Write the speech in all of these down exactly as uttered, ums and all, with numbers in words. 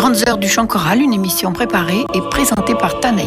Grandes heures du chant choral, une émission préparée et présentée par Tanaï.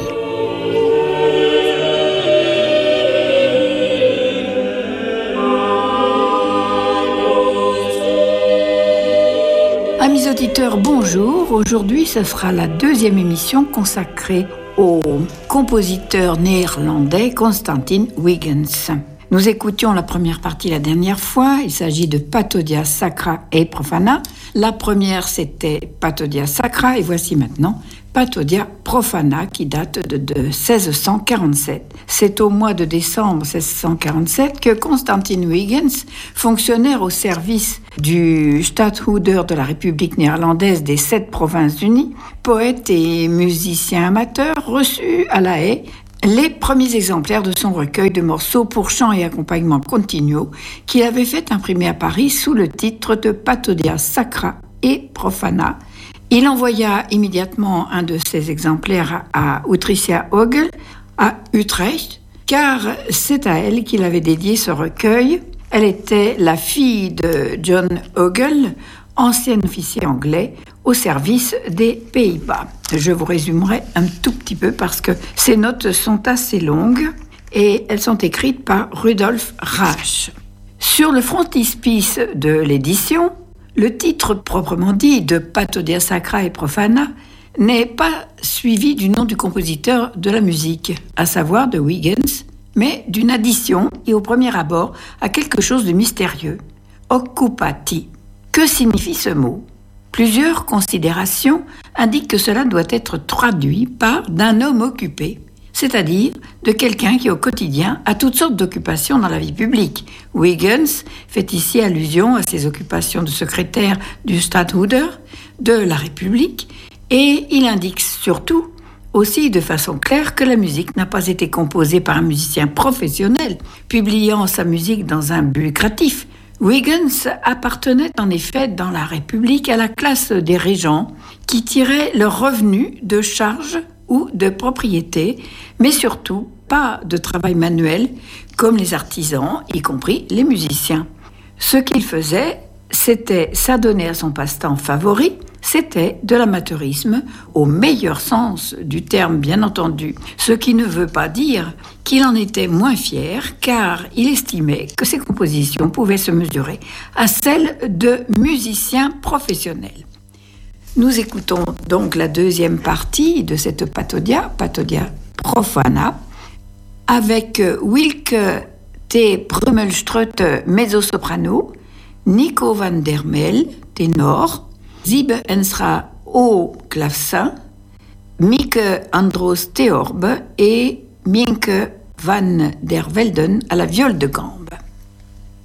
Amis auditeurs, bonjour. Aujourd'hui, ce sera la deuxième émission consacrée au compositeur néerlandais Constantin Huygens. Nous écoutions la première partie la dernière fois. Il s'agit de Pathodia Sacra et Profana. La première, c'était Pathodia Sacra et voici maintenant Pathodia Profana qui date de, de seize cent quarante-sept. C'est au mois de décembre seize cent quarante-sept que Constantin Huygens, fonctionnaire au service du Stadhouder de la République néerlandaise des sept Provinces-Unies, poète et musicien amateur, reçut à La Haye les premiers exemplaires de son recueil de morceaux pour chant et accompagnement continuo qu'il avait fait imprimer à Paris sous le titre de Pathodia Sacra et Profana. Il envoya immédiatement un de ces exemplaires à Utricia Ogel, à Utrecht, car c'est à elle qu'il avait dédié ce recueil. Elle était la fille de John Ogel, ancien officier anglais au service des Pays-Bas. Je vous résumerai un tout petit peu parce que ces notes sont assez longues et elles sont écrites par Rudolf Rasch. Sur le frontispice de l'édition, le titre proprement dit de Pathodia Sacra et Profana n'est pas suivi du nom du compositeur de la musique, à savoir de Huygens, mais d'une addition et au premier abord à quelque chose de mystérieux. Occupati. Que signifie ce mot ? Plusieurs considérations indiquent que cela doit être traduit par d'un homme occupé, c'est-à-dire de quelqu'un qui au quotidien a toutes sortes d'occupations dans la vie publique. Huygens fait ici allusion à ses occupations de secrétaire du Stadhouder de la République et il indique surtout aussi de façon claire que la musique n'a pas été composée par un musicien professionnel, publiant sa musique dans un but lucratif. Huygens appartenait en effet dans la République à la classe des régents qui tiraient leurs revenus de charges ou de propriétés, mais surtout pas de travail manuel comme les artisans, y compris les musiciens. Ce qu'il faisait, c'était s'adonner à son passe-temps favori, c'était de l'amateurisme au meilleur sens du terme bien entendu, ce qui ne veut pas dire qu'il en était moins fier car il estimait que ses compositions pouvaient se mesurer à celles de musiciens professionnels. Nous écoutons donc la deuxième partie de cette Pathodia, Pathodia Profana, avec Wilke T. Brummelstrutt, mezzo-soprano, Nico van der Mel, ténor, Siebe Ensra au clavecin, Mieke Andros Theorbe et Mienke van der Velden à la viole de gambe.